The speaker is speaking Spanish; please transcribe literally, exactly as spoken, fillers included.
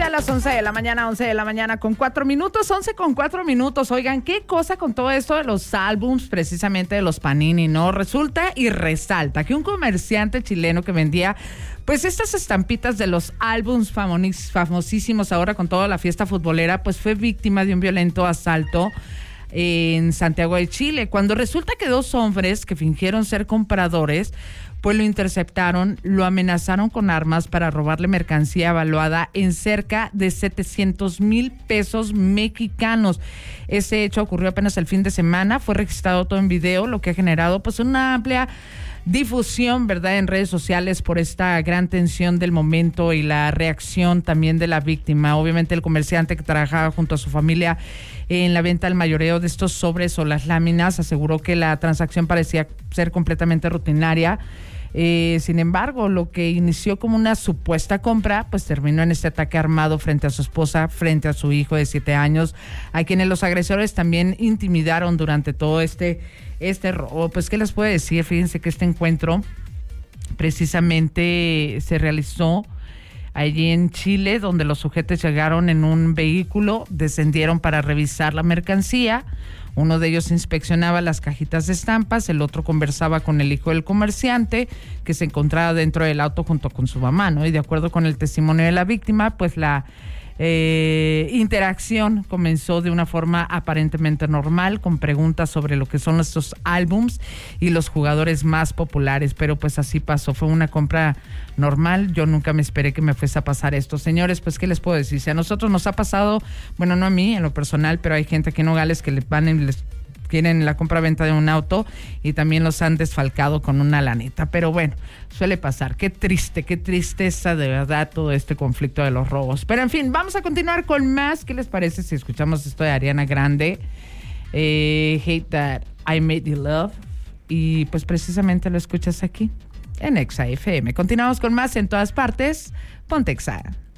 a las once de la mañana, once de la mañana con cuatro minutos, once con cuatro minutos. Oigan, qué cosa con todo esto de los álbums, precisamente de los Panini, ¿no? Resulta y resalta que un comerciante chileno que vendía pues estas estampitas de los álbums famonis, famosísimos ahora con toda la fiesta futbolera, pues fue víctima de un violento asalto en Santiago de Chile, cuando resulta que dos hombres que fingieron ser compradores pues lo interceptaron, lo amenazaron con armas para robarle mercancía evaluada en cerca de setecientos mil pesos mexicanos. Ese hecho ocurrió apenas el fin de semana, fue registrado todo en video, lo que ha generado pues una amplia difusión, ¿verdad?, en redes sociales por esta gran tensión del momento y la reacción también de la víctima. Obviamente el comerciante que trabajaba junto a su familia en la venta al mayoreo de estos sobres o las láminas aseguró que la transacción parecía ser completamente rutinaria. Eh, sin embargo, lo que inició como una supuesta compra, pues terminó en este ataque armado frente a su esposa, frente a su hijo de siete años, a quienes los agresores también intimidaron durante todo este, este robo. Pues, ¿qué les puedo decir? Fíjense que este encuentro precisamente se realizó allí en Chile, donde los sujetos llegaron en un vehículo, descendieron para revisar la mercancía. Uno de ellos inspeccionaba las cajitas de estampas, el otro conversaba con el hijo del comerciante, que se encontraba dentro del auto junto con su mamá, ¿no? Y de acuerdo con el testimonio de la víctima, pues la eh, interacción comenzó de una forma aparentemente normal, con preguntas sobre lo que son estos álbums y los jugadores más populares, pero pues así pasó, fue una compra normal. Yo nunca me esperé que me fuese a pasar esto. Señores, pues ¿qué les puedo decir? Si a nosotros nos ha pasado, bueno, no a mí en lo personal, pero hay gente aquí en Nogales que le van y les quieren la compra-venta de un auto y también los han desfalcado con una lanita. Pero bueno, suele pasar. Qué triste, qué tristeza de verdad todo este conflicto de los robos. Pero en fin, vamos a continuar con más. ¿Qué les parece si escuchamos esto de Ariana Grande? Eh, Hate That I Made You Love. Y pues precisamente lo escuchas aquí en Exa F M. Continuamos con más en todas partes. Ponte Exa.